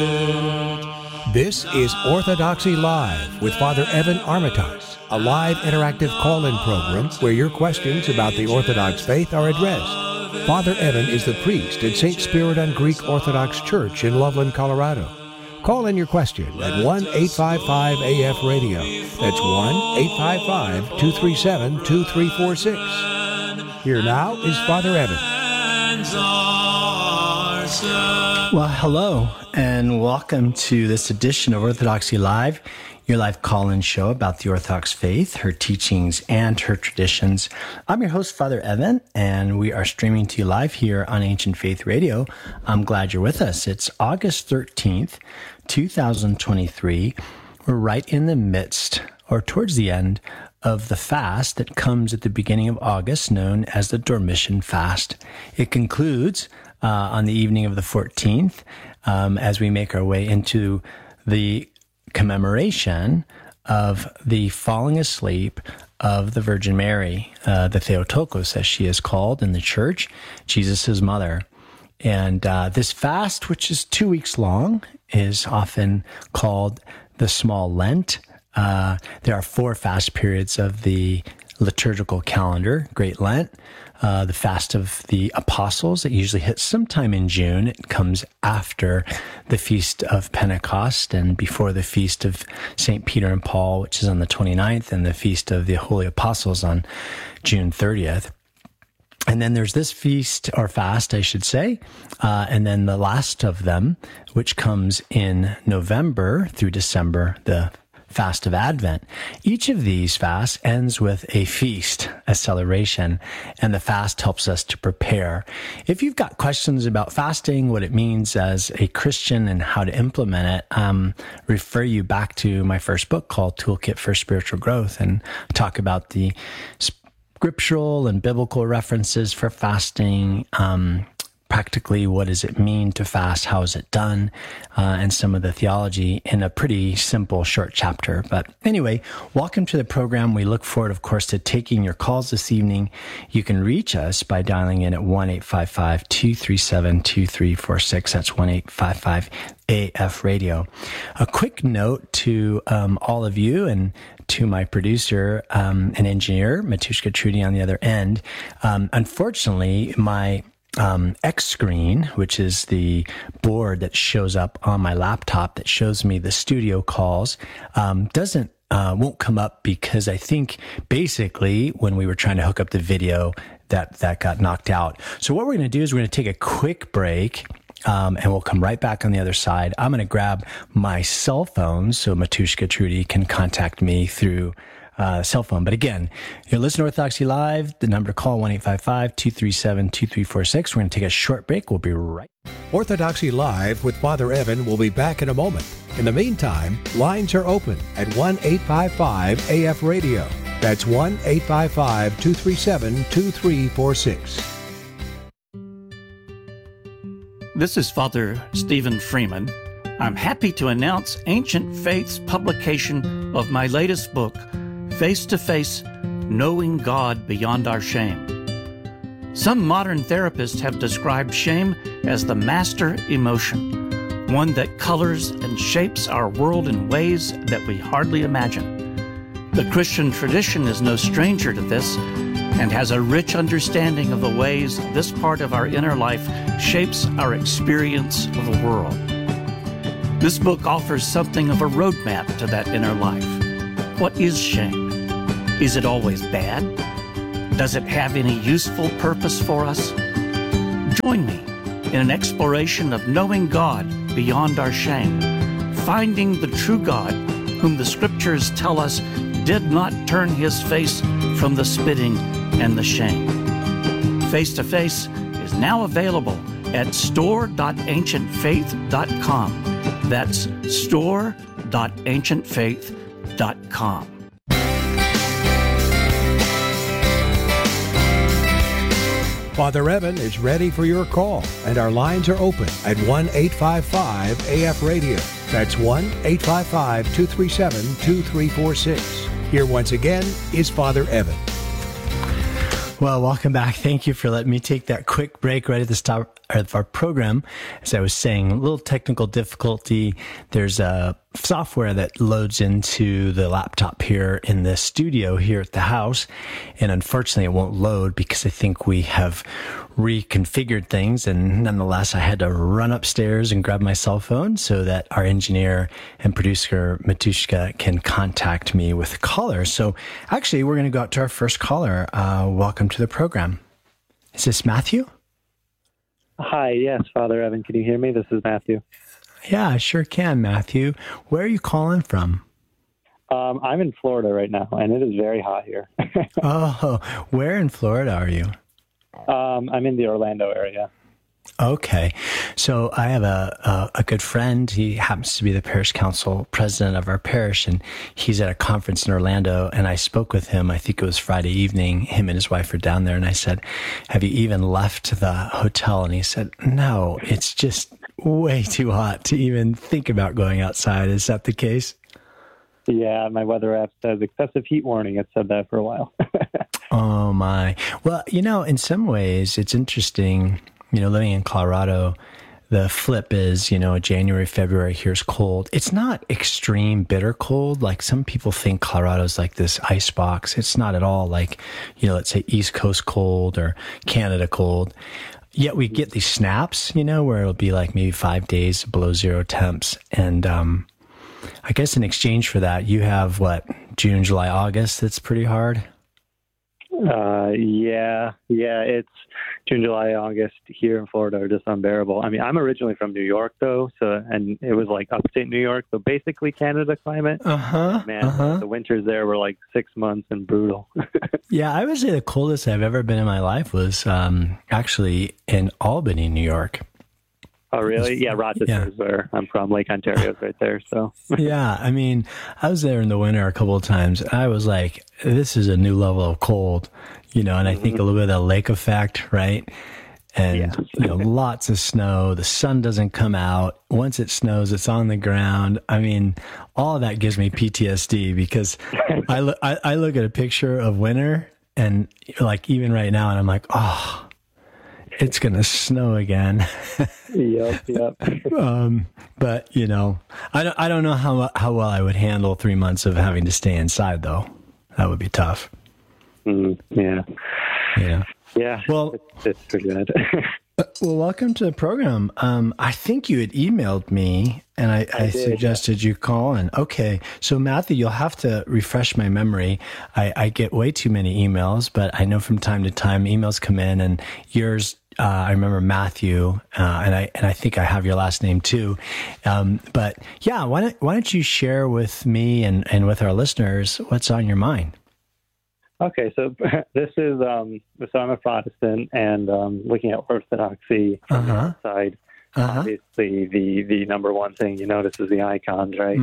This is Orthodoxy Live with Father Evan Armitage, a live interactive call-in program where your questions about the Orthodox faith are addressed. Father Evan is the priest at St. Spiridon Greek Orthodox Church in Loveland, Colorado. Call in your question at 1-855-AF-RADIO. That's 1-855-237-2346. Here now is Father Evan. Well, hello, and welcome to this edition of Orthodoxy Live, your live call-in show about the Orthodox faith, her teachings, and her traditions. I'm your host, Father Evan, and we are streaming to you live here on Ancient Faith Radio. I'm glad you're with us. It's August 13th, 2023. We're right in the midst, or towards the end, of the fast that comes at the beginning of August, known as the Dormition Fast. It concludes on the evening of the 14th, as we make our way into the commemoration of the falling asleep of the Virgin Mary, the Theotokos, as she is called in the church, Jesus' mother. And this fast, which is 2 weeks long, is often called the Small Lent. There are 4 fast periods of the liturgical calendar: Great Lent, the Fast of the Apostles, that usually hits sometime in June. It comes after the Feast of Pentecost and before the Feast of St. Peter and Paul, which is on the 29th, and the Feast of the Holy Apostles on June 30th. And then there's this feast, or fast, I should say, and then the last of them, which comes in November through December, the Fast of Advent. Each of these fasts ends with a feast, a celebration, and the fast helps us to prepare. If you've got questions about fasting, what it means as a Christian and how to implement it, refer you back to my first book called Toolkit for Spiritual Growth, and talk about the scriptural and biblical references for fasting, practically, what does it mean to fast? How is it done? And some of the theology in a pretty simple, short chapter. But anyway, welcome to the program. We look forward, of course, to taking your calls this evening. You can reach us by dialing in at 1-855-237-2346. That's 1-855-AF-RADIO. A quick note to all of you and to my producer and engineer, Matushka Trudy, on the other end. Unfortunately, my X screen, which is the board that shows up on my laptop that shows me the studio calls, won't come up because I think basically when we were trying to hook up the video that got knocked out. So what we're going to do is we're going to take a quick break. And we'll come right back on the other side. I'm going to grab my cell phone so Matushka Trudy can contact me through cell phone. But again, you're listening to Orthodoxy Live. The number to call, 1-855-237-2346. We're going to take a short break. We'll be right back. Orthodoxy Live with Father Evan will be back in a moment. In the meantime, lines are open at 1-855-AF-RADIO. That's 1-855-237-2346. This is Father Stephen Freeman. I'm happy to announce Ancient Faith's publication of my latest book, Face to Face, Knowing God Beyond Our Shame. Some modern therapists have described shame as the master emotion, one that colors and shapes our world in ways that we hardly imagine. The Christian tradition is no stranger to this and has a rich understanding of the ways this part of our inner life shapes our experience of the world. This book offers something of a roadmap to that inner life. What is shame? Is it always bad? Does it have any useful purpose for us? Join me in an exploration of knowing God beyond our shame, finding the true God whom the scriptures tell us did not turn his face from the spitting and the shame. Face to Face is now available at store.ancientfaith.com. That's store.ancientfaith.com. Father Evan is ready for your call, and our lines are open at 1-855-AF-RADIO. That's 1-855-237-2346. Here once again is Father Evan. Well, welcome back. Thank you for letting me take that quick break right at the of our program. As I was saying, a little technical difficulty. There's a software that loads into the laptop here in the studio here at the house. And unfortunately, it won't load because I think we have reconfigured things. And nonetheless, I had to run upstairs and grab my cell phone so that our engineer and producer, Matushka, can contact me with a caller. So actually, we're going to go out to our first caller. Welcome to the program. Is this Matthew? Hi, yes, Father Evan. Can you hear me? This is Matthew. Yeah, I sure can, Matthew. Where are you calling from? I'm in Florida right now, and it is very hot here. Oh, where in Florida are you? I'm in the Orlando area. Okay. So I have a good friend. He happens to be the parish council president of our parish, and he's at a conference in Orlando, and I spoke with him. I think it was Friday evening. Him and his wife were down there, and I said, have you even left the hotel? And he said, no, it's just way too hot to even think about going outside. Is that the case? Yeah, my weather app says excessive heat warning. It said that for a while. Oh, my. Well, in some ways, it's interesting. Living in Colorado, the flip is, January, February here's cold. It's not extreme bitter cold. Like some people think Colorado's like this ice box. It's not at all like, let's say East Coast cold or Canada cold. Yet we get these snaps, where it'll be like maybe 5 days below zero temps. And I guess in exchange for that, you have June, July, August. That's pretty hard. Yeah. It's June, July, August here in Florida are just unbearable. I mean, I'm originally from New York though, and it was like upstate New York, so basically Canada climate. The winters there were like 6 months and brutal. Yeah, I would say the coldest I've ever been in my life was actually in Albany, New York. Oh, really? Yeah, Rochester is where I'm from. Lake Ontario is right there. So yeah, I mean, I was there in the winter a couple of times. And I was like, this is a new level of cold, and I think a little bit of the lake effect, right? And lots of snow. The sun doesn't come out. Once it snows, it's on the ground. I mean, all of that gives me PTSD because I look at a picture of winter and like even right now, and I'm like, oh, it's going to snow again. Yep. But I don't know how well I would handle 3 months of having to stay inside though. That would be tough. Yeah. Well, it's pretty bad. Well, welcome to the program. I think you had emailed me, and I suggested you call in. Okay, so Matthew, you'll have to refresh my memory. I get way too many emails, but I know from time to time emails come in, and yours. I remember Matthew, and I think I have your last name too. But yeah, why don't you share with me and with our listeners what's on your mind? Okay, so this is so I'm a Protestant, and looking at Orthodoxy from the outside, obviously the number one thing you notice is the icons, right?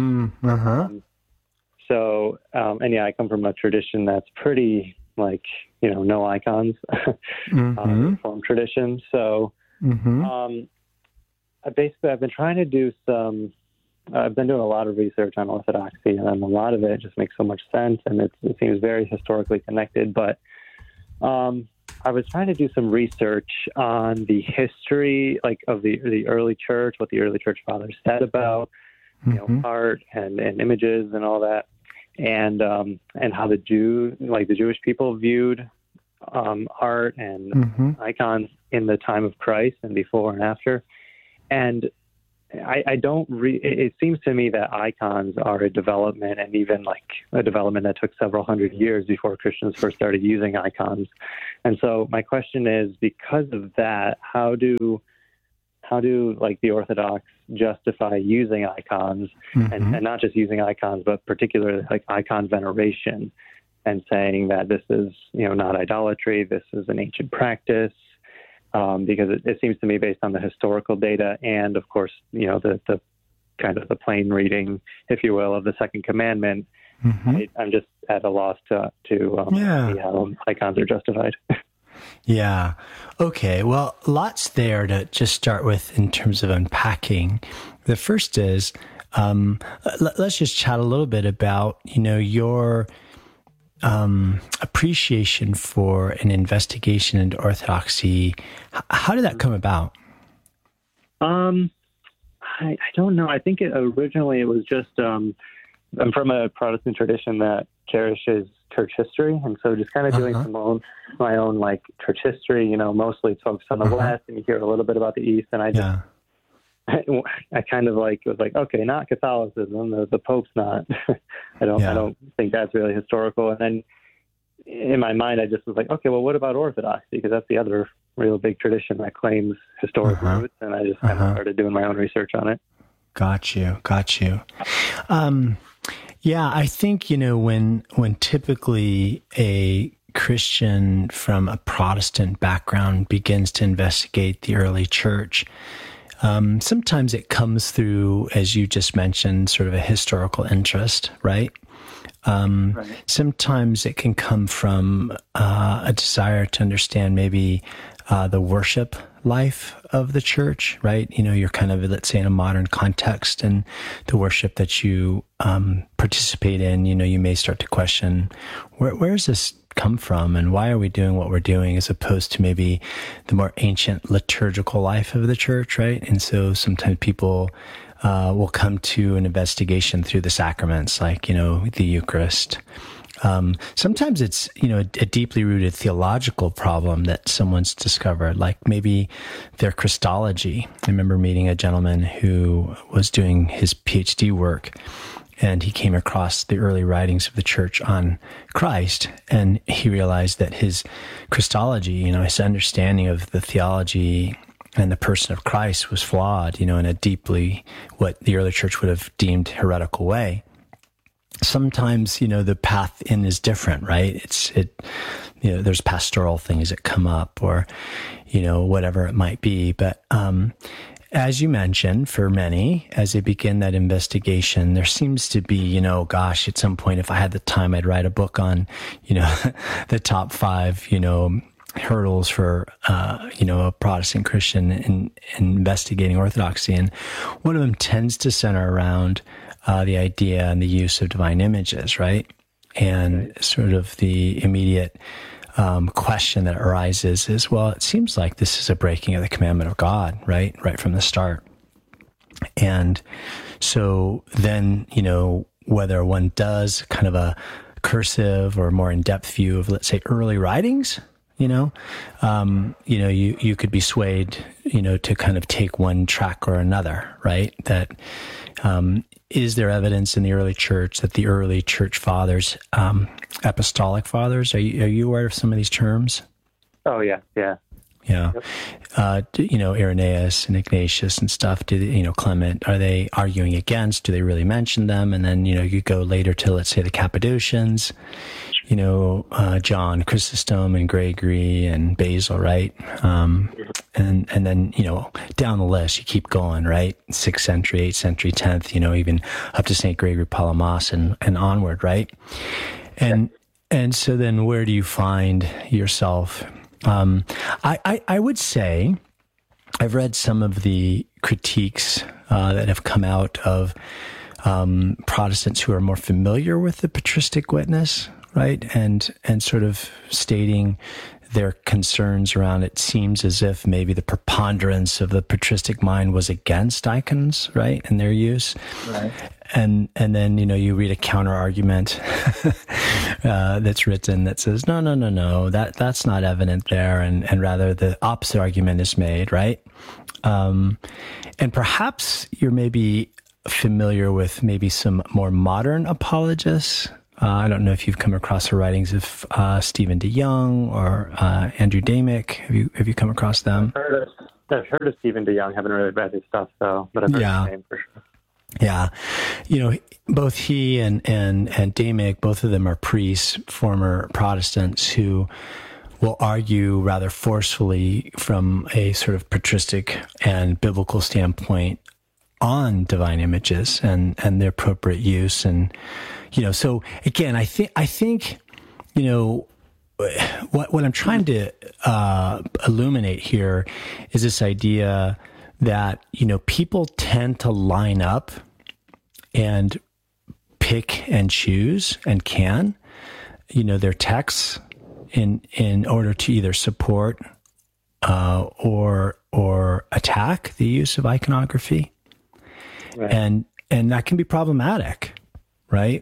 I come from a tradition that's pretty no icons, Reformed tradition. So basically, I've been trying to do I've been doing a lot of research on Orthodoxy, and a lot of it just makes so much sense, and it seems very historically connected. But I was trying to do some research on the history, of the early church, what the early church fathers said about art and images and all that, and how the Jewish people viewed art and icons in the time of Christ and before and after, and it seems to me that icons are a development, and even a development that took several hundred years before Christians first started using icons. And so my question is, because of that, how do the Orthodox justify using icons, and not just using icons, but particularly icon veneration, and saying that this is not idolatry, this is an ancient practice? Because it seems to me, based on the historical data and, of course, the kind of the plain reading, if you will, of the Second Commandment, I'm just at a loss to see how icons are justified. Yeah. Okay. Well, lots there to just start with in terms of unpacking. The first is, let's just chat a little bit about, your appreciation for an investigation into Orthodoxy. How did that come about? I don't know. I think originally it was just, I'm from a Protestant tradition that cherishes church history. And so just kind of doing my own like church history, mostly focused on the West, and you hear a little bit about the East. And I kind of like was like, okay, not Catholicism. The Pope's not. I don't think that's really historical. And then in my mind, I just was like, okay, well, what about Orthodoxy? Because that's the other real big tradition that claims historic roots. And I just kind of started doing my own research on it. Got you. Yeah, I think, when typically a Christian from a Protestant background begins to investigate the early church, sometimes it comes through, as you just mentioned, sort of a historical interest, right? Sometimes it can come from a desire to understand maybe the worship life of the church, right? You're kind of, let's say, in a modern context, and the worship that you participate in, you may start to question, where does this come from, and why are we doing what we're doing, as opposed to maybe the more ancient liturgical life of the church, right? And so sometimes people will come to an investigation through the sacraments, like, the Eucharist. Sometimes it's, a deeply rooted theological problem that someone's discovered, like maybe their Christology. I remember meeting a gentleman who was doing his PhD work, and he came across the early writings of the church on Christ, and he realized that his Christology, his understanding of the theology and the person of Christ was flawed, in a deeply, what the early church would have deemed heretical way. Sometimes, the path in is different, right? There's pastoral things that come up, or, whatever it might be. But, as you mentioned, for many, as they begin that investigation, there seems to be, at some point, if I had the time, I'd write a book on, the top 5, hurdles for, a Protestant Christian in investigating Orthodoxy. And one of them tends to center around the idea and the use of divine images, right? And sort of the immediate question that arises is, well, it seems like this is a breaking of the commandment of God, right from the start. And so then, whether one does kind of a cursive or more in-depth view of, let's say, early writings, you could be swayed, to kind of take one track or another, right? That, is there evidence in the early church that the early church fathers, apostolic fathers, are you aware of some of these terms? Oh, yeah. Yeah. Yep. Irenaeus and Ignatius and stuff, Clement, are they arguing against? Do they really mention them? And then, you go later to, let's say, the Cappadocians, John Chrysostom and Gregory and Basil, right? And then, down the list, you keep going, right? 6th century, 8th century, 10th, even up to St. Gregory Palamas and onward, right? And so then where do you find yourself? I would say I've read some of the critiques that have come out of Protestants who are more familiar with the patristic witness, right? And sort of stating their concerns around it seems as if maybe the preponderance of the patristic mind was against icons, right, and their use. Right. And then, you read a counter argument that's written that says, no, that's not evident there. And rather the opposite argument is made, right? And perhaps you're maybe familiar with maybe some more modern apologists. I don't know if you've come across the writings of Stephen DeYoung or Andrew Damick. Have you come across them? I've heard of Stephen DeYoung. Haven't really read his stuff though, but I've heard his name for sure. Yeah, both he and Damick, both of them are priests, former Protestants, who will argue rather forcefully from a sort of patristic and biblical standpoint on divine images and their appropriate use. And so again, I think what I'm trying to illuminate here is this idea that, people tend to line up and pick and choose and their texts in order to either support or attack the use of iconography, Right. and that can be problematic, right?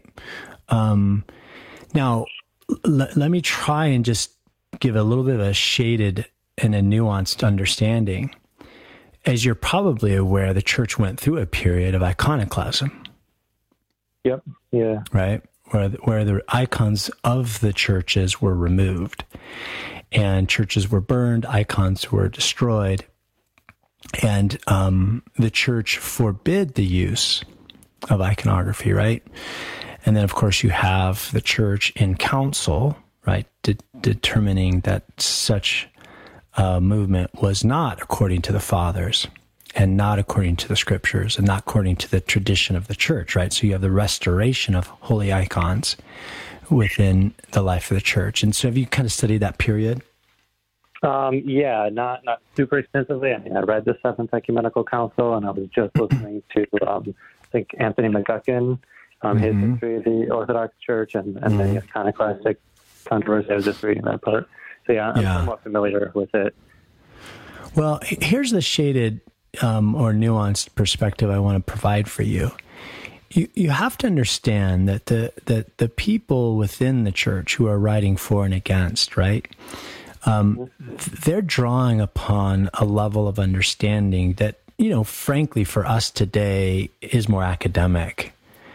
Now, let me try and just give a little bit of a shaded and a nuanced understanding. As you're probably aware, the church went through a period of iconoclasm, Yep. Yeah. right? Where the icons of the churches were removed, and churches were burned, icons were destroyed, and the church forbid the use of iconography, right? And then, of course, you have the church in council, right, determining that such movement was not according to the fathers and not according to the scriptures and not according to the tradition of the church, right? So you have the restoration of holy icons within the life of the church. And so have you kind of studied that period? Yeah, not super extensively. I mean, I read the Seventh Ecumenical Council, and I was just listening to, I think, Anthony McGuckin, his history of the Orthodox Church and the iconoclastic controversy. I was just reading that part. So yeah, I'm somewhat familiar with it. Well, here's the shaded or nuanced perspective I want to provide for you. You have to understand that the people within the church who are writing for and against, right? They're drawing upon a level of understanding that, frankly, for us today is more academic.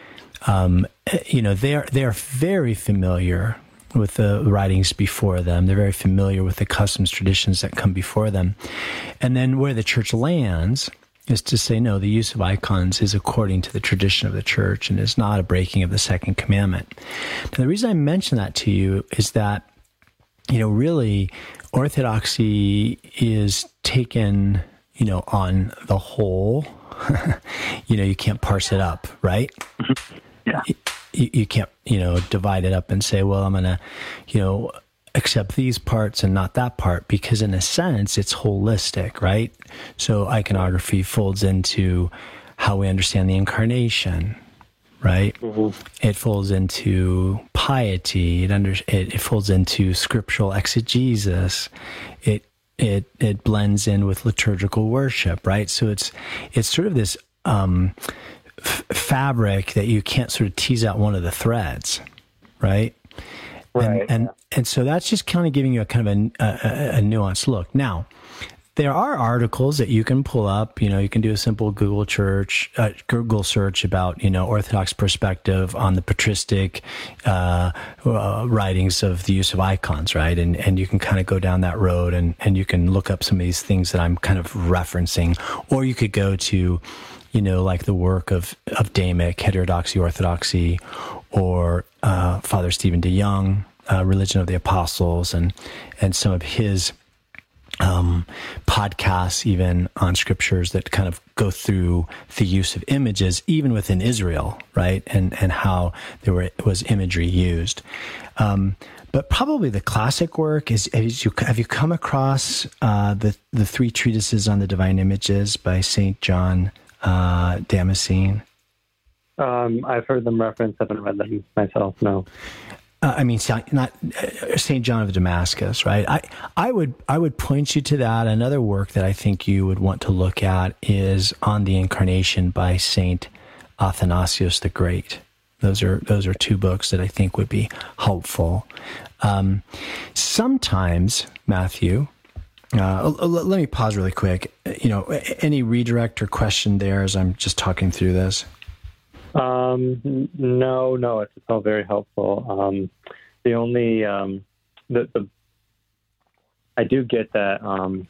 They're very familiar with the writings before them. They're very familiar with the customs, traditions that come before them. And then where the church lands is to say, no, the use of icons is according to the tradition of the church and is not a breaking of the second commandment. Now, the reason I mention that to you is that, really orthodoxy is taken, on the whole. You can't parse it up, right? Yeah. You can't, divide it up and say, well, I'm going to, accept these parts and not that part, because in a sense, it's holistic, right? So iconography folds into how we understand the incarnation, right? Mm-hmm. It folds into piety. It folds into scriptural exegesis. It blends in with liturgical worship, right? So it's sort of this fabric that you can't sort of tease out one of the threads, right? Right. And so that's just kind of giving you a kind of a nuanced look. Now, there are articles that you can pull up. You can do a simple Google search about, Orthodox perspective on the patristic writings of the use of icons, right? And you can kind of go down that road and you can look up some of these things that I'm kind of referencing. Or you could go to, like the work of Damick, Heterodoxy, Orthodoxy, or Father Stephen DeYoung, Religion of the Apostles, and some of his podcasts even on scriptures that kind of go through the use of images, even within Israel, right? And how was imagery used. But probably the classic work is, have you come across the three treatises on the divine images by St. John Damascene? I've heard them referenced. I haven't read them myself, no. Not St. John of Damascus, right? I would point you to that. Another work that I think you would want to look at is On the Incarnation by St. Athanasius the Great. Those are two books that I think would be helpful. Sometimes, Matthew, let me pause really quick. Any redirect or question there as I'm just talking through this? No, it's all very helpful. The only, I do get that,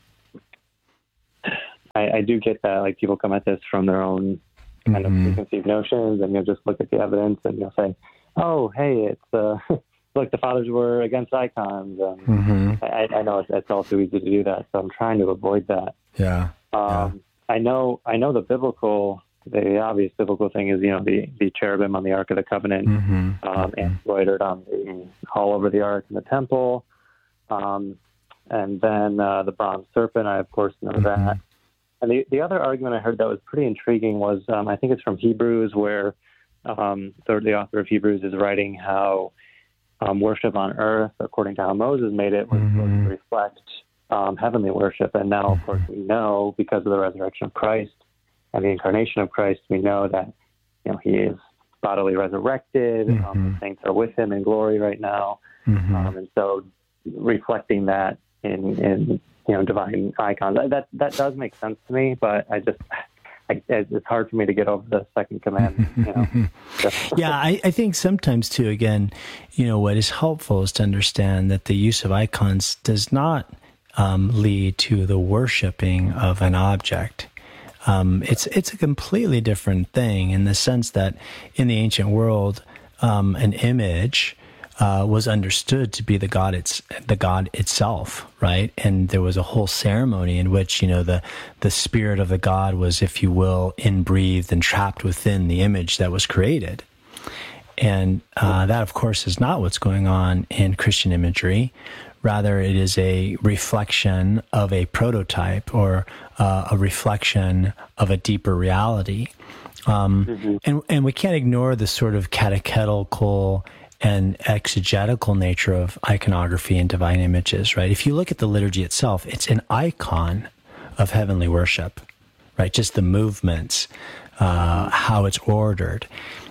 I do get that, like, people come at this from their own kind of preconceived notions, and you'll just look at the evidence and you'll say, oh, hey, it's, like the fathers were against icons. I know it's all too easy to do that, so I'm trying to avoid that. Yeah. I know the obvious biblical thing is, the cherubim on the Ark of the Covenant, embroidered all over the Ark in the temple. And then the bronze serpent, I, of course, know that. And the other argument I heard that was pretty intriguing was, I think it's from Hebrews, where the author of Hebrews is writing how worship on earth, according to how Moses made it, was supposed to reflect heavenly worship. And now, of course, we know because of the resurrection of Christ and the incarnation of Christ, we know that he is bodily resurrected. The saints are with him in glory right now, and so reflecting that in divine icons, that does make sense to me. But it's hard for me to get over the second commandment. Yeah, I think sometimes too, again, what is helpful is to understand that the use of icons does not lead to the worshiping of an object. It's a completely different thing in the sense that in the ancient world, an image was understood to be the God itself, right? And there was a whole ceremony in which, the spirit of the God was, if you will, inbreathed and trapped within the image that was created. And that, of course, is not what's going on in Christian imagery. Rather, it is a reflection of a prototype or a reflection of a deeper reality. And we can't ignore the sort of catechetical and exegetical nature of iconography and divine images, right? If you look at the liturgy itself, it's an icon of heavenly worship, right? Just the movements, how it's ordered.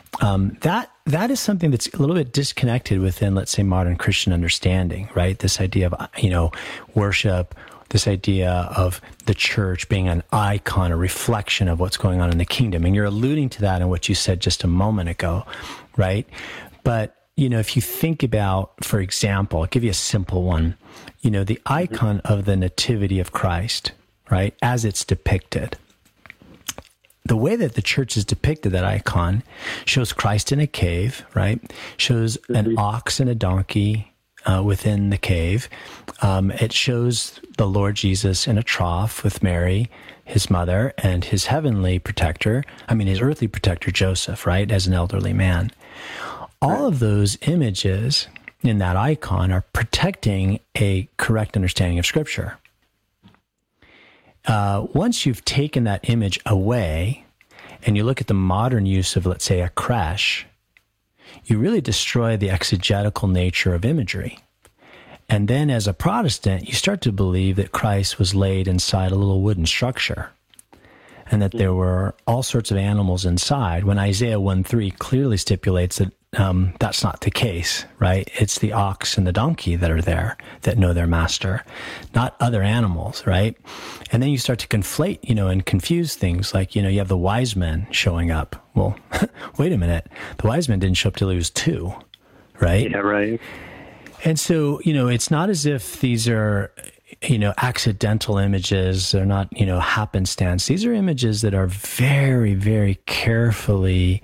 That is something that's a little bit disconnected within, let's say, modern Christian understanding, right? This idea of, worship, this idea of the church being an icon, a reflection of what's going on in the kingdom. And you're alluding to that in what you said just a moment ago, right? But, if you think about, for example, I'll give you a simple one, the icon of the nativity of Christ, right, as it's depicted. The way that the church has depicted that icon shows Christ in a cave, right? Shows an ox and a donkey within the cave. It shows the Lord Jesus in a trough with Mary, his mother, and his heavenly protector, his earthly protector, Joseph, right, as an elderly man. All of those images in that icon are protecting a correct understanding of Scripture. Once you've taken that image away and you look at the modern use of, let's say, a creche, you really destroy the exegetical nature of imagery. And then as a Protestant, you start to believe that Christ was laid inside a little wooden structure and that there were all sorts of animals inside, when Isaiah 1:3 clearly stipulates that that's not the case, right? It's the ox and the donkey that are there that know their master, not other animals, right? And then you start to conflate, and confuse things like, you have the wise men showing up. Well, wait a minute. The wise men didn't show up till he was 2, right? Yeah, right. And so, it's not as if these are, accidental images. They're not, happenstance. These are images that are very, very carefully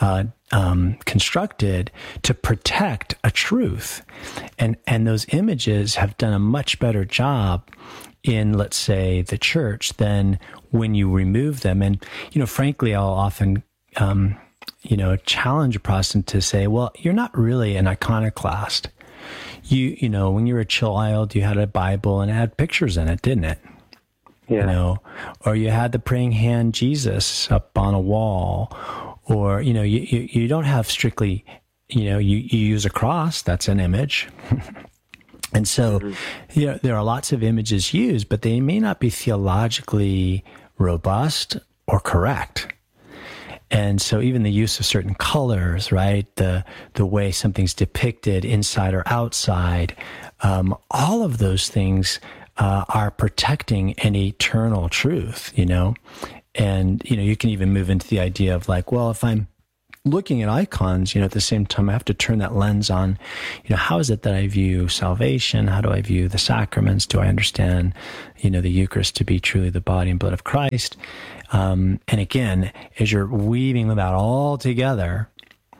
constructed to protect a truth. And those images have done a much better job in, let's say, the church than when you remove them. And, frankly, I'll often, challenge a Protestant to say, well, you're not really an iconoclast. When you were a child, you had a Bible and it had pictures in it, didn't it? Yeah. Or you had the praying hand Jesus up on a wall, or, you don't have strictly, you use a cross, that's an image. And so, there are lots of images used, but they may not be theologically robust or correct. And so even the use of certain colors, right, the way something's depicted inside or outside, all of those things are protecting an eternal truth, And, you can even move into the idea of like, well, if I'm looking at icons, at the same time, I have to turn that lens on, how is it that I view salvation? How do I view the sacraments? Do I understand, the Eucharist to be truly the body and blood of Christ? And again, as you're weaving them out all together,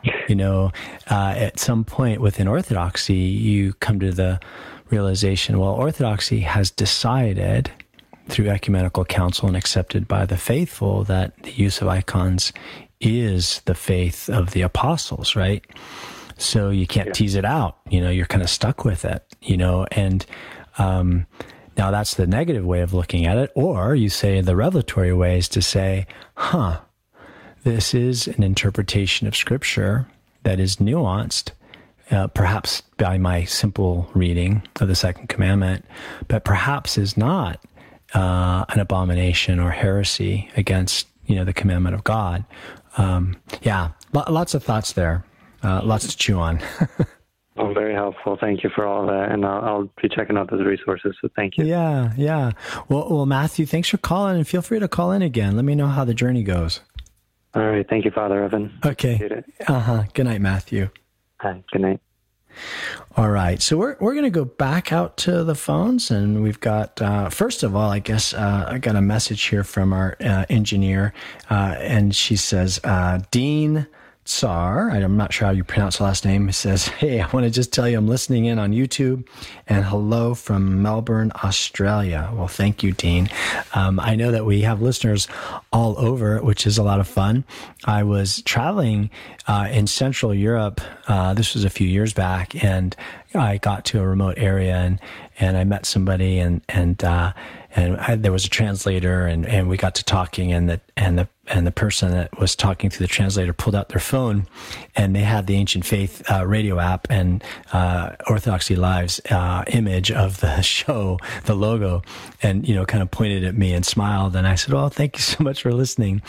at some point within Orthodoxy, you come to the realization, well, Orthodoxy has decided through ecumenical council and accepted by the faithful that the use of icons is the faith of the apostles, right? So you can't tease it out, you're kind of stuck with it, and now that's the negative way of looking at it. Or you say the revelatory way is to say, this is an interpretation of Scripture that is nuanced perhaps by my simple reading of the second commandment, but perhaps is not an abomination or heresy against, the commandment of God. Lots of thoughts there, lots to chew on. Oh, very helpful. Thank you for all that. And I'll be checking out those resources. So thank you. Yeah. Well, Matthew, thanks for calling, and feel free to call in again. Let me know how the journey goes. All right. Thank you, Father Evan. Okay. Good night, Matthew. Hi. Good night. All right. So we're going to go back out to the phones, and we've got, first of all, I guess I got a message here from our engineer, and she says, Dean Tsar, I'm not sure how you pronounce the last name, says, "Hey, I want to just tell you I'm listening in on YouTube, and hello from Melbourne, Australia." Well, thank you, Dean. I know that we have listeners all over, which is a lot of fun. I was traveling in Central Europe. This was a few years back, and I got to a remote area, and I met somebody, and there was a translator, and we got to talking, and the person that was talking through the translator pulled out their phone, and they had the Ancient Faith radio app and Orthodoxy Live's image of the show, the logo, and kind of pointed at me and smiled, and I said, "Oh, thank you so much for listening."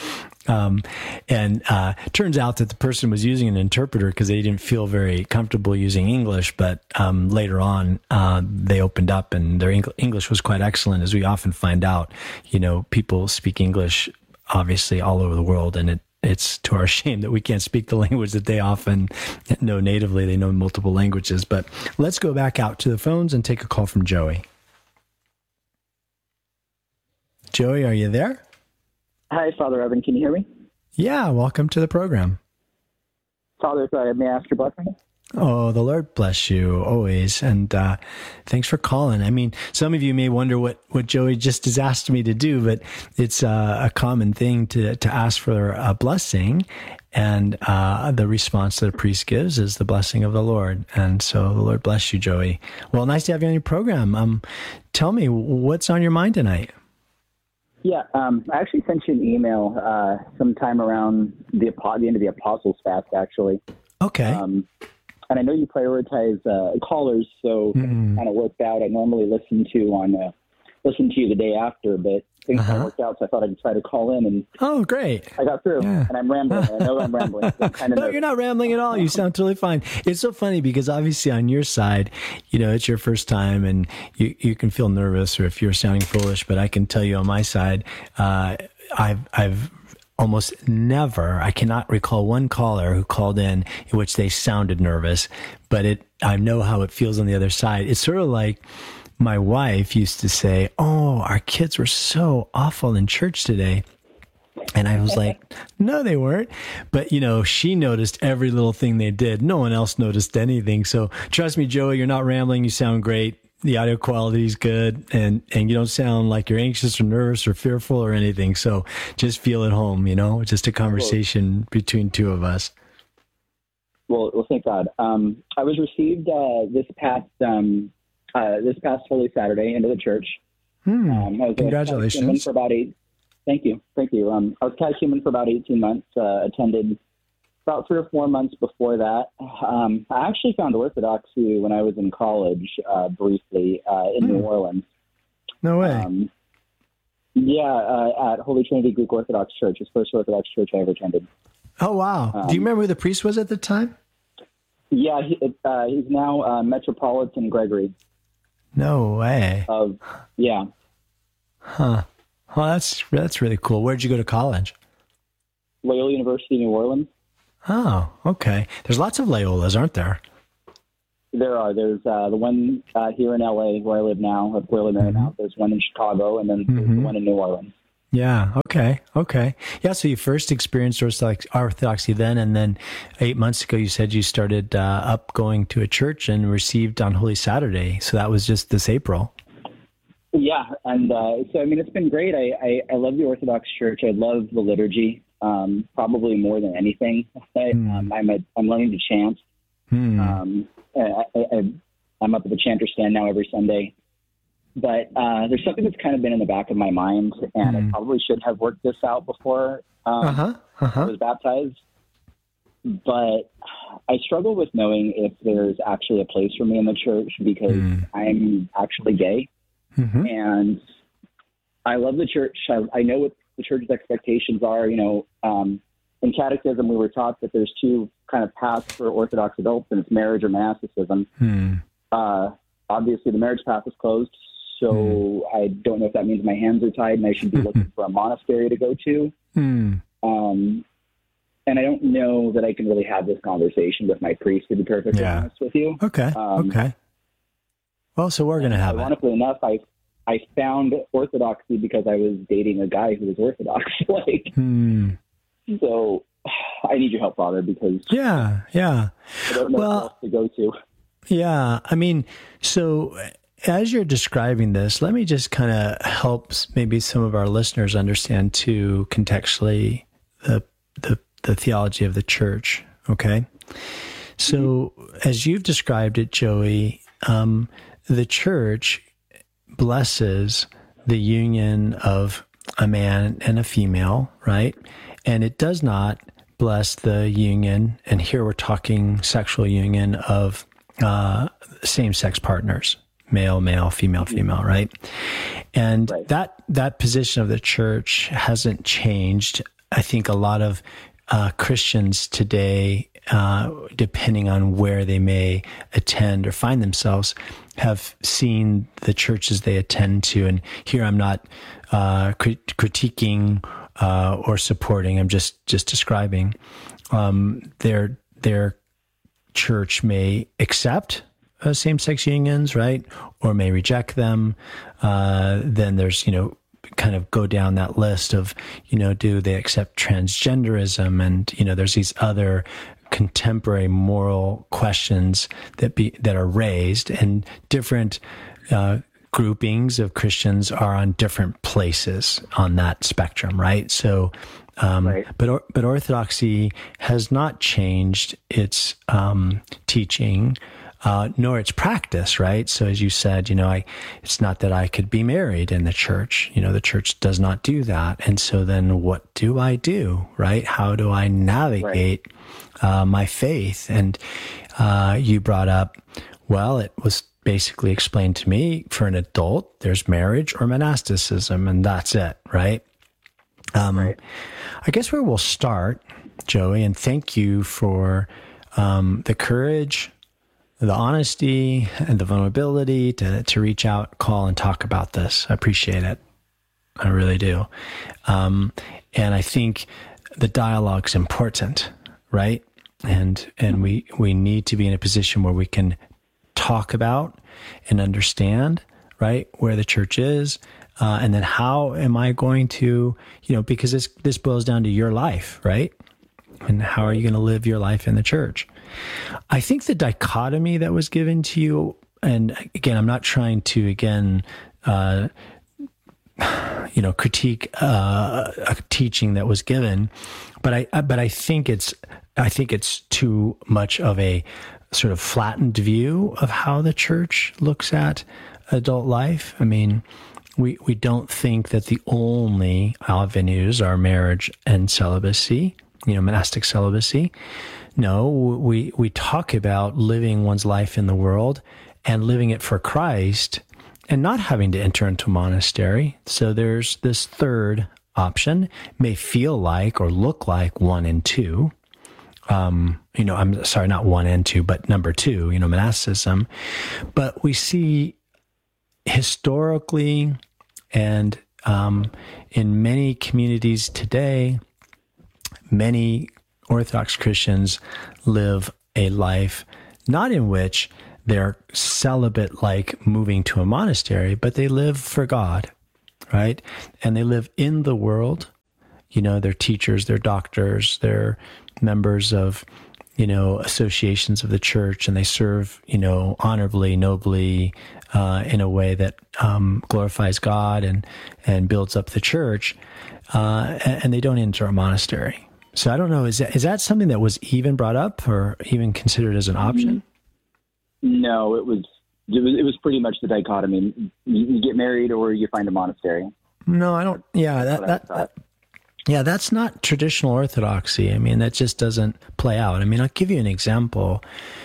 Turns out that the person was using an interpreter because they didn't feel very comfortable using English, but later on they opened up, and their English was quite excellent, as we often find out. People speak English obviously all over the world, and it's to our shame that we can't speak the language that they often know natively. They know multiple languages. But let's go back out to the phones and take a call from Joey. Joey, are you there? Hi, Father Evan. Can you hear me? Yeah, welcome to the program. Father, may I ask your blessing? Oh, the Lord bless you always. And thanks for calling. I mean, some of you may wonder what Joey just has asked me to do, but it's a common thing to ask for a blessing. And the response that a priest gives is the blessing of the Lord. And so the Lord bless you, Joey. Well, nice to have you on your program. Tell me, what's on your mind tonight? Yeah, I actually sent you an email sometime around the end of the Apostles' Fast, actually. Okay. And I know you prioritize callers, so it kind of worked out. I normally listen to you the day after, but things kind of worked out, so I thought I'd try to call in. And oh, great. I got through, and I'm rambling. I know I'm rambling. So no, you're not rambling at all. You sound totally fine. It's so funny because obviously on your side, it's your first time, and you can feel nervous or if you're sounding foolish, but I can tell you on my side, I've almost never, I cannot recall one caller who called in which they sounded nervous, but I know how it feels on the other side. It's sort of like my wife used to say, "Oh, our kids were so awful in church today." And I was like, "No, they weren't." But, she noticed every little thing they did. No one else noticed anything. So trust me, Joey, you're not rambling. You sound great. The audio quality is good, and you don't sound like you're anxious or nervous or fearful or anything. So just feel at home, just a conversation between two of us. Well, thank God. I was received this past Holy Saturday into the church. I was Congratulations. For about Thank you. I was catechumen for about 18 months, attended about 3 or 4 months before that. I actually found Orthodoxy when I was in college, briefly, in New Orleans. No way. At Holy Trinity Greek Orthodox Church, his first Orthodox church I ever attended. Oh, wow. Do you remember who the priest was at the time? Yeah, he's now Metropolitan Gregory. No way. Yeah. Huh. Well, that's really cool. Where'd you go to college? Loyola University, New Orleans. Oh, okay. There's lots of Loyolas, aren't there? There are. There's the one here in L.A. where I live now, at Loyola Marymount. There's one in Chicago, and then there's the one in New Orleans. Yeah. Okay. Yeah. So you first experienced Orthodoxy then, and then 8 months ago, you said you started up going to a church and received on Holy Saturday. So that was just this April. Yeah. And so, I mean, it's been great. I love the Orthodox Church. I love the liturgy, probably more than anything. I'm learning to chant. I'm up at the chanter stand now every Sunday. But there's something that's kind of been in the back of my mind, and I probably should have worked this out before I was baptized. but I struggle with knowing if there's actually a place for me in the church because I'm actually gay. Mm-hmm. And I love the church. I know what the church's expectations are. In catechism, we were taught that there's two kind of paths for Orthodox adults, and it's marriage or monasticism. Obviously, the marriage path is closed, so I don't know if that means my hands are tied and I should be looking for a monastery to go to. And I don't know that I can really have this conversation with my priest, to be perfectly honest with you. Okay. Well, so we're going to have ironically enough, I found Orthodoxy because I was dating a guy who was Orthodox. So I need your help, Father, because I don't know what else to go to. Yeah. I mean, so as you're describing this, let me just kind of help maybe some of our listeners understand too contextually the theology of the church. Okay. So as you've described it, Joey, the church blesses the union of a man and a female, right? And it does not bless the union, and here we're talking sexual union of same-sex partners, male, female, right? And that position of the church hasn't changed. I think a lot of Christians today, depending on where they may attend or find themselves, have seen the churches they attend to. And here I'm not critiquing or supporting. I'm just describing. Their church may accept same-sex unions, right, or may reject them. Then there's kind of go down that list of do they accept transgenderism, and there's these other contemporary moral questions that are raised, and different groupings of Christians are on different places on that spectrum, right? So, but Orthodoxy has not changed its teaching, nor its practice, right? So as you said, it's not that I could be married in the church. The church does not do that. And so then what do I do, right? How do I navigate my faith? And you brought up, well, it was basically explained to me, for an adult, there's marriage or monasticism, and that's it, right? I guess where we'll start, Joey, and thank you for the courage, the honesty, and the vulnerability to reach out, call, and talk about this. I appreciate it. I really do. And I think the dialogue's important, right? And we need to be in a position where we can talk about and understand, right, where the church is, and then how am I going to, because this boils down to your life, right? And how are you going to live your life in the church? I think the dichotomy that was given to you, and again, I'm not trying to critique a teaching that was given, but I think it's too much of a sort of flattened view of how the church looks at adult life. I mean, we don't think that the only avenues are marriage and celibacy, monastic celibacy. No, we talk about living one's life in the world and living it for Christ and not having to enter into a monastery. So there's this third option, may feel like or look like 1 and 2. I'm sorry, not 1 and 2, but number 2, monasticism. But we see historically and in many communities today, many Orthodox Christians live a life not in which they're celibate like moving to a monastery, but they live for God, right? And they live in the world. They're teachers, they're doctors, they're members of, associations of the church, and they serve, honorably, nobly, in a way that glorifies God and builds up the church, and they don't enter a monastery. So I don't know, is that something that was even brought up or even considered as an option? No, it was pretty much the dichotomy. You get married or you find a monastery. No, I don't. Yeah, Yeah, that's not traditional orthodoxy. I mean, that just doesn't play out. I mean, I'll give you an example.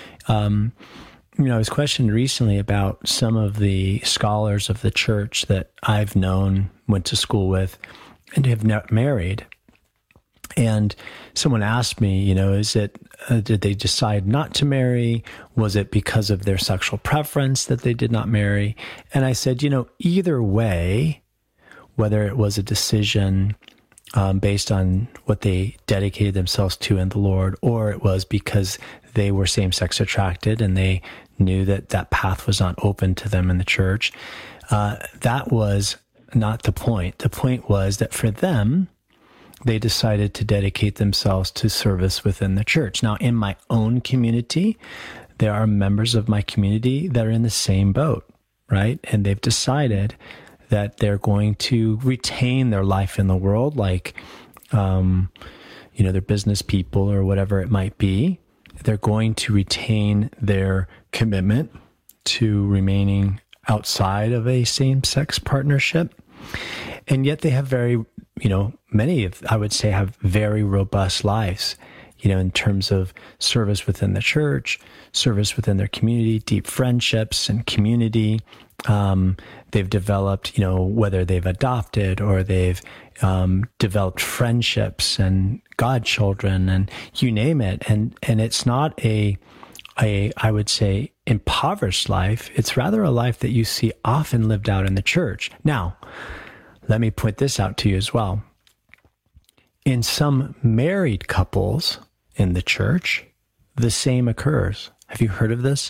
I was questioned recently about some of the scholars of the church that I've known, went to school with, and have not married. And someone asked me, did they decide not to marry? Was it because of their sexual preference that they did not marry? And I said, either way, whether it was a decision based on what they dedicated themselves to in the Lord, or it was because they were same-sex attracted and they knew that that path was not open to them in the church, that was not the point. The point was that for them, they decided to dedicate themselves to service within the church. Now, in my own community, there are members of my community that are in the same boat, right? And they've decided that they're going to retain their life in the world, like, they're business people or whatever it might be. They're going to retain their commitment to remaining outside of a same-sex partnership. And yet they have many, I would say, have very robust lives, in terms of service within the church, service within their community, deep friendships and community. They've developed, whether they've adopted or they've developed friendships and godchildren and you name it. And it's not I would say, impoverished life. It's rather a life that you see often lived out in the church. Now, let me point this out to you as well. In some married couples in the church, the same occurs. Have you heard of this?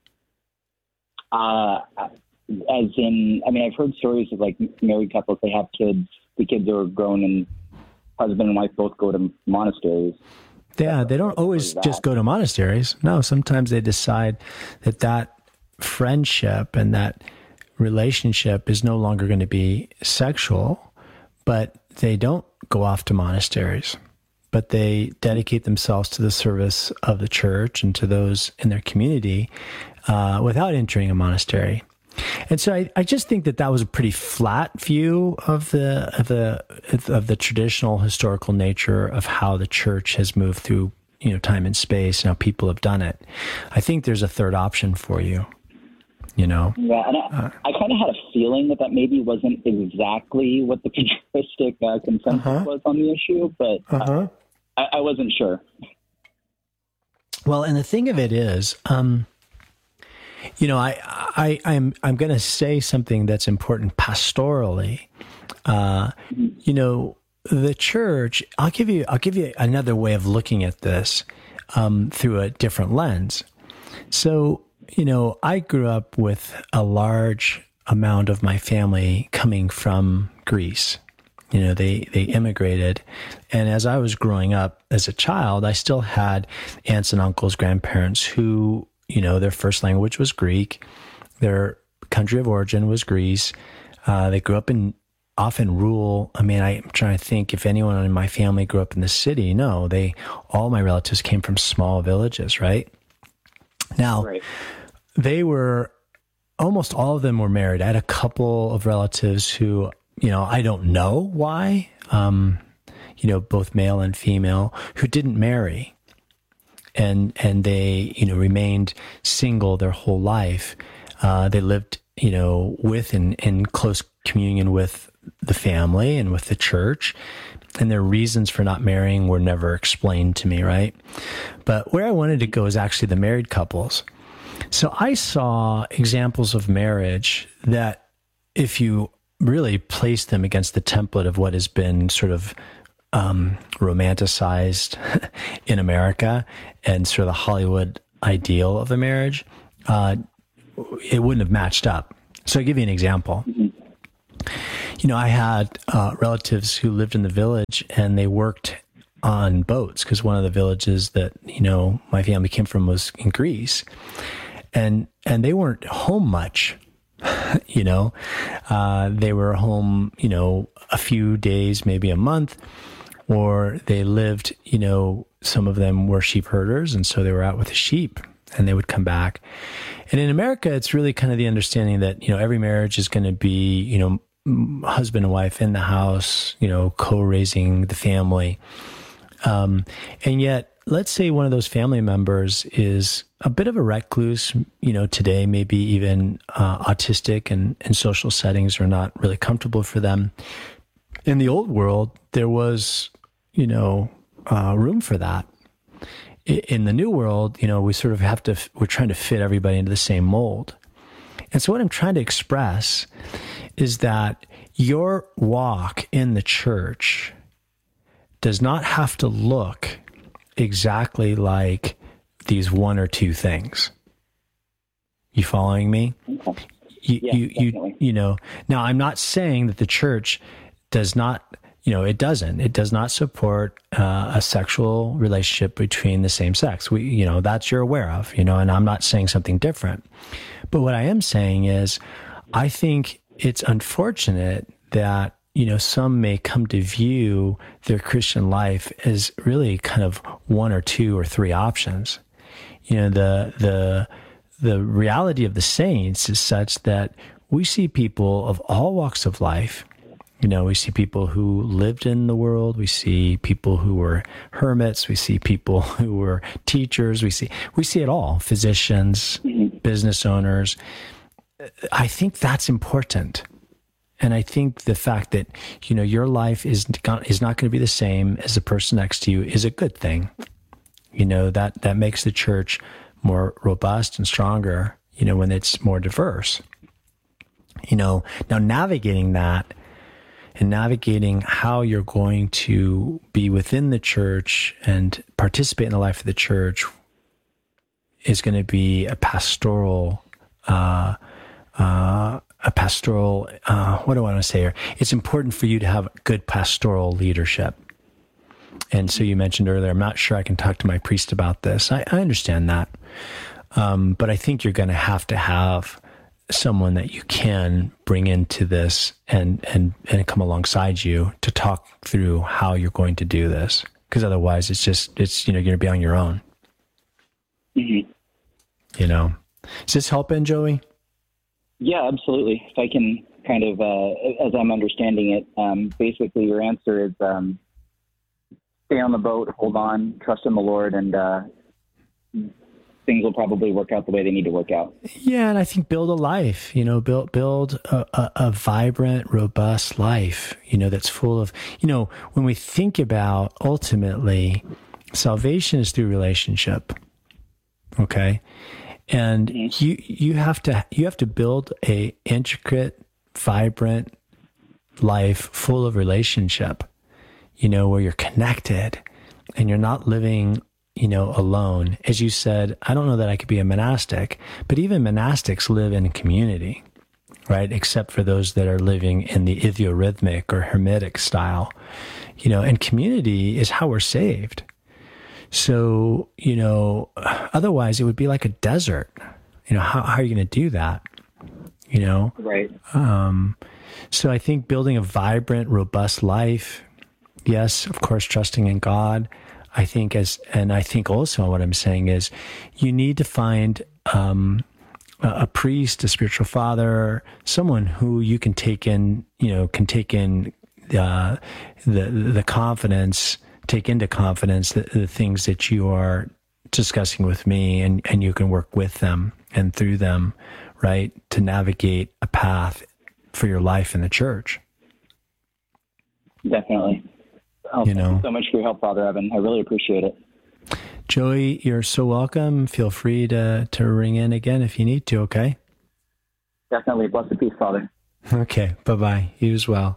I've heard stories of like married couples, they have kids, the kids are grown and husband and wife both go to monasteries. Yeah, they don't always just go to monasteries. No, sometimes they decide that friendship and that relationship is no longer going to be sexual, but they don't go off to monasteries, but they dedicate themselves to the service of the church and to those in their community without entering a monastery. And so I just think that was a pretty flat view of the traditional historical nature of how the church has moved through time and space and how people have done it. I think there's a third option for you. Yeah, and I kind of had a feeling that maybe wasn't exactly what the patristic consensus was on the issue, but I wasn't sure. Well, and the thing of it is, I'm going to say something that's important pastorally. The church. I'll give you another way of looking at this through a different lens. So, I grew up with a large amount of my family coming from Greece. They immigrated. And as I was growing up as a child, I still had aunts and uncles, grandparents who, their first language was Greek. Their country of origin was Greece. They grew up in often rural. I'm trying to think if anyone in my family grew up in the city. No, all my relatives came from small villages, right? Now, they were, almost all of them were married. I had a couple of relatives who, I don't know why, both male and female, who didn't marry. And they, remained single their whole life. They lived, with in close communion with the family and with the church. And their reasons for not marrying were never explained to me, right? But where I wanted to go is actually the married couples. So I saw examples of marriage that, if you really place them against the template of what has been sort of romanticized in America and sort of the Hollywood ideal of a marriage, it wouldn't have matched up. So I'll give you an example. I had relatives who lived in the village and they worked on boats because one of the villages that, my family came from was in Greece. And they weren't home much, they were home, a few days, maybe a month, or they lived, some of them were sheep herders. And so they were out with the sheep and they would come back. And in America, it's really kind of the understanding that, every marriage is going to be, husband and wife in the house, co-raising the family. And yet, let's say one of those family members is a bit of a recluse, today, maybe even autistic, and social settings are not really comfortable for them. In the old world, there was, room for that. In the new world, we sort of we're trying to fit everybody into the same mold. And so what I'm trying to express is that your walk in the church does not have to look exactly like these one or two things. You following me? Okay. Now I'm not saying that the church does not, it does not support a sexual relationship between the same sex. That's you're aware of, and I'm not saying something different. But what I am saying is, I think it's unfortunate that, some may come to view their Christian life as really kind of one or two or three options. The reality of the saints is such that we see people of all walks of life. We see people who lived in the world. We see people who were hermits. We see people who were teachers. We see it all. Physicians, business owners. I think that's important. And I think the fact that, your life is not going to be the same as the person next to you is a good thing. That makes the church more robust and stronger, when it's more diverse. Now navigating that and navigating how you're going to be within the church and participate in the life of the church is going to be a pastoral, what do I want to say here? It's important for you to have good pastoral leadership. And so you mentioned earlier, I'm not sure I can talk to my priest about this. I understand that. But I think you're going to have someone that you can bring into this and come alongside you to talk through how you're going to do this. Because otherwise it's you're going to be on your own. Mm-hmm. Is this helping, Joey? Yeah, absolutely. If I can kind of, as I'm understanding it, basically your answer is stay on the boat, hold on, trust in the Lord, and things will probably work out the way they need to work out. Yeah, and I think build a life, build a vibrant, robust life, that's full of, when we think about ultimately, salvation is through relationship, okay? And you have to build a intricate, vibrant life full of relationship, where you're connected and you're not living alone. As you said, I don't know that I could be a monastic, but even monastics live in community, right? Except for those that are living in the idiorhythmic or hermetic style, and community is how we're saved. So, otherwise it would be like a desert. How are you going to do that? Right. So I think building a vibrant, robust life, yes, of course, trusting in God. I think also what I'm saying is you need to find a priest, a spiritual father, someone who you can take in the confidence, take into confidence the things that you are discussing with me, and you can work with them and through them, right, to navigate a path for your life in the church. Definitely. Thank you so much for your help, Father Evan. I really appreciate it. Joey, you're so welcome. Feel free to ring in again if you need to, okay? Definitely. Blessed peace, Father. Okay. Bye-bye. You as well.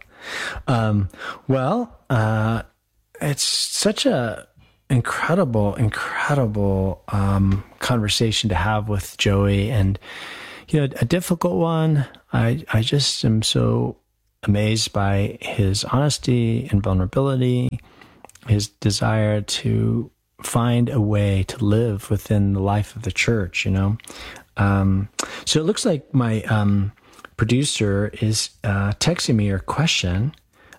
It's such a incredible conversation to have with Joey, and a difficult one. I just am so amazed by his honesty and vulnerability, his desire to find a way to live within the life of the church, So it looks like my producer is texting me her question,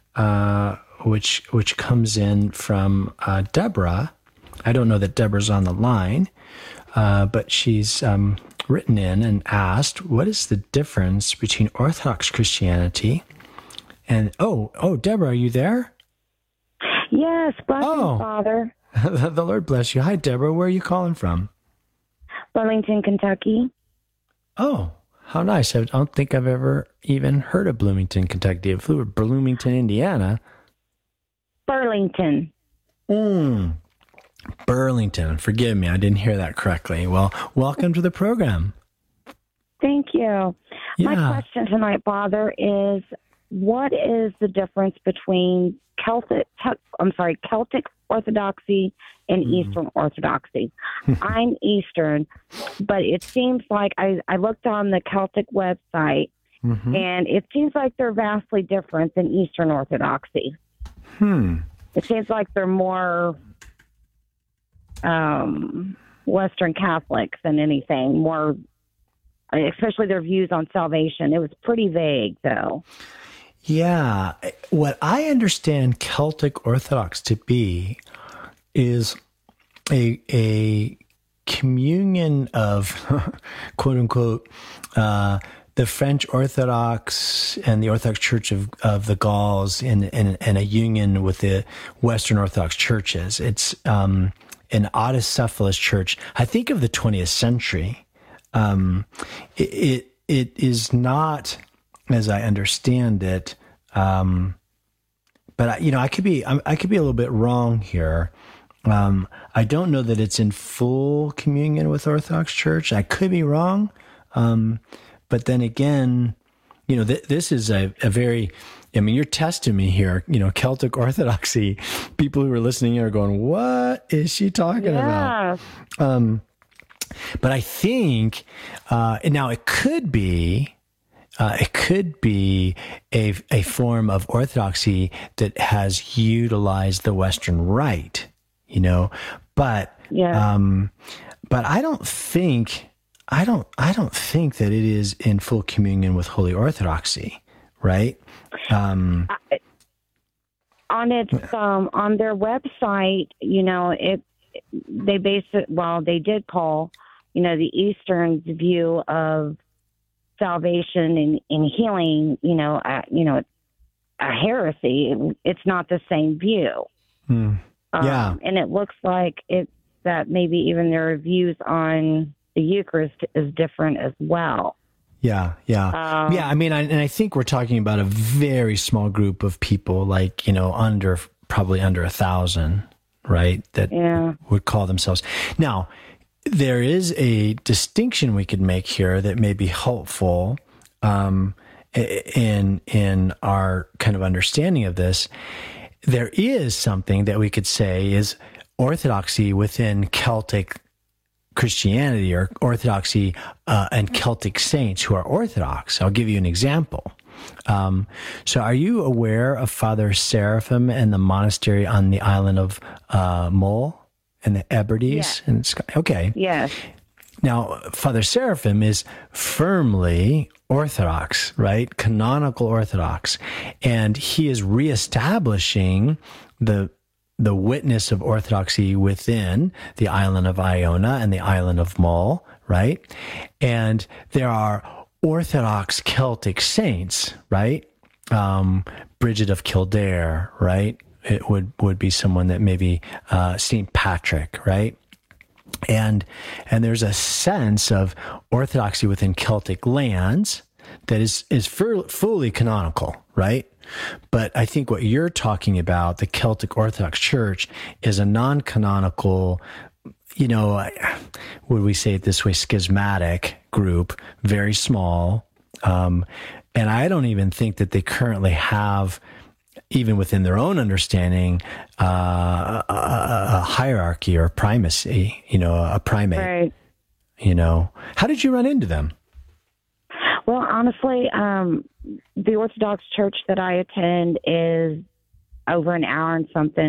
which comes in from Deborah. I don't know that Deborah's on the line, but she's written in and asked, what is the difference between Orthodox Christianity And Deborah, are you there? Yes, blessings, Father. The Lord bless you. Hi, Deborah. Where are you calling from? Bloomington, Kentucky. Oh, how nice. I don't think I've ever even heard of Bloomington, Kentucky. If we were Bloomington, Indiana. Burlington. Burlington. Forgive me, I didn't hear that correctly. Well, welcome to the program. Thank you. Yeah. My question tonight, Father, is what is the difference between Celtic Orthodoxy and Eastern Orthodoxy? I'm Eastern, but it seems like I looked on the Celtic website, and it seems like they're vastly different than Eastern Orthodoxy. It seems like they're more Western Catholic than anything, more, especially their views on salvation. It was pretty vague, though. Yeah. What I understand Celtic Orthodox to be is a communion of, quote unquote, the French Orthodox and the Orthodox Church of the Gauls and a union with the Western Orthodox churches. It's an autocephalous church, I think, of the 20th century. It is not, as I understand it, but I could be a little bit wrong here. I don't know that it's in full communion with Orthodox Church. I could be wrong, but then again, this is a very. I mean, you're testing me here. Celtic Orthodoxy. People who are listening are going, "What is she talking about?" But I think now it could be. It could be a form of orthodoxy that has utilized the Western Rite, but I don't think that it is in full communion with Holy Orthodoxy, right? On their website, they base it. Well, they did call, the Eastern view of salvation and healing, a heresy. It's not the same view. And it looks like that maybe even their views on the Eucharist is different as well. Yeah. I mean, I think we're talking about a very small group of people, like, probably under 1,000, right? That would call themselves. Now, there is a distinction we could make here that may be helpful in our kind of understanding of this. There is something that we could say is orthodoxy within Celtic Christianity, or orthodoxy and Celtic saints who are Orthodox. I'll give you an example. So are you aware of Father Seraphim and the monastery on the island of Mull? And the Hebrides? Yeah. Okay. Yes. Now, Father Seraphim is firmly Orthodox, right? Canonical Orthodox. And he is reestablishing the witness of Orthodoxy within the island of Iona and the island of Mull, right? And there are Orthodox Celtic saints, right? Bridget of Kildare, right? It would be someone that maybe St. Patrick, right? And there's a sense of orthodoxy within Celtic lands that is fully canonical, right? But I think what you're talking about, the Celtic Orthodox Church, is a non-canonical, would we say it this way, schismatic group, very small. And I don't even think that they currently have, even within their own understanding, a hierarchy or primacy, a primate. Right. How did you run into them? Well, honestly, the Orthodox church that I attend is over an hour and something